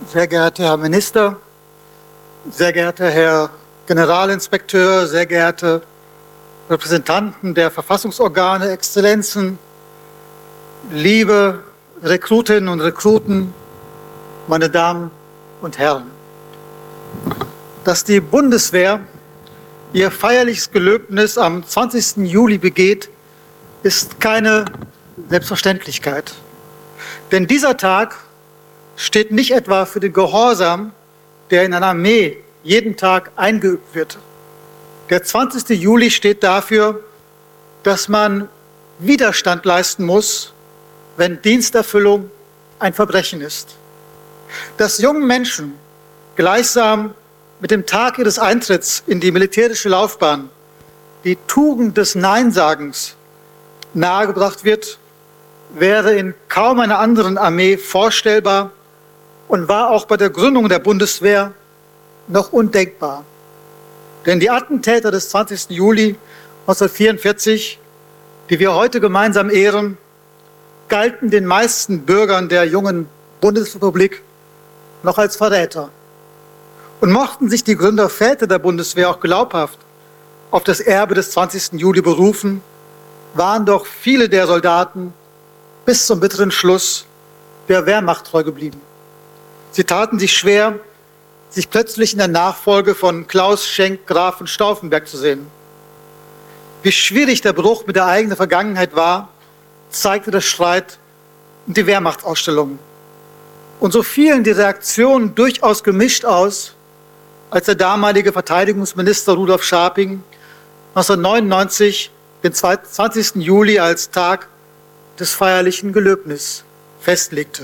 Sehr geehrter Herr Minister, sehr geehrter Herr Generalinspekteur, sehr geehrte Repräsentanten der Verfassungsorgane, Exzellenzen, liebe Rekrutinnen und Rekruten, meine Damen und Herren. Dass die Bundeswehr ihr feierliches Gelöbnis am 20. Juli begeht, ist keine Selbstverständlichkeit. Denn dieser Tag steht nicht etwa für den Gehorsam, der in einer Armee jeden Tag eingeübt wird. Der 20. Juli steht dafür, dass man Widerstand leisten muss, wenn Diensterfüllung ein Verbrechen ist. Dass jungen Menschen gleichsam mit dem Tag ihres Eintritts in die militärische Laufbahn die Tugend des Neinsagens nahegebracht wird, wäre in kaum einer anderen Armee vorstellbar und war auch bei der Gründung der Bundeswehr noch undenkbar. Denn die Attentäter des 20. Juli 1944, die wir heute gemeinsam ehren, galten den meisten Bürgern der jungen Bundesrepublik noch als Verräter. Und mochten sich die Gründerväter der Bundeswehr auch glaubhaft auf das Erbe des 20. Juli berufen, waren doch viele der Soldaten bis zum bitteren Schluss der Wehrmacht treu geblieben. Sie taten sich schwer, sich plötzlich in der Nachfolge von Klaus Schenk Graf von Stauffenberg zu sehen. Wie schwierig der Bruch mit der eigenen Vergangenheit war, zeigte der Streit und die Wehrmachtsausstellungen. Und so fielen die Reaktionen durchaus gemischt aus, als der damalige Verteidigungsminister Rudolf Scharping 1999 den 20. Juli als Tag des feierlichen Gelöbnis festlegte.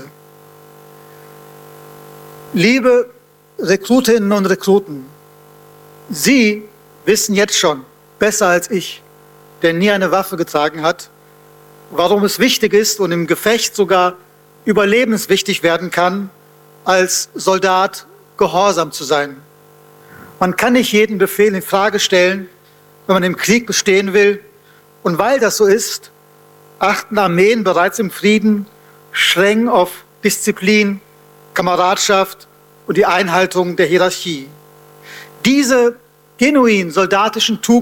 Liebe Rekrutinnen und Rekruten, Sie wissen jetzt schon, besser als ich, der nie eine Waffe getragen hat, warum es wichtig ist und im Gefecht sogar überlebenswichtig werden kann, als Soldat gehorsam zu sein. Man kann nicht jeden Befehl in Frage stellen, wenn man im Krieg bestehen will. Und weil das so ist, achten Armeen bereits im Frieden streng auf Disziplin, Kameradschaft und die Einhaltung der Hierarchie. Diese genuin soldatischen Tugenden